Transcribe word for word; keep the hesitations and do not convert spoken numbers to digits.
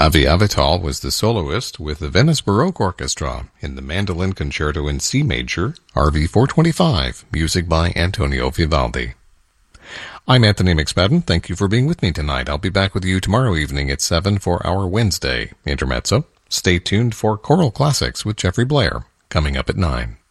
Avi Avital was the soloist with the Venice Baroque Orchestra in the Mandolin Concerto in C major, R V four twenty-five, music by Antonio Vivaldi. I'm Anthony McSpadden. Thank you for being with me tonight. I'll be back with you tomorrow evening at seven for our Wednesday Intermezzo. Stay tuned for Choral Classics with Jeffrey Blair, coming up at nine.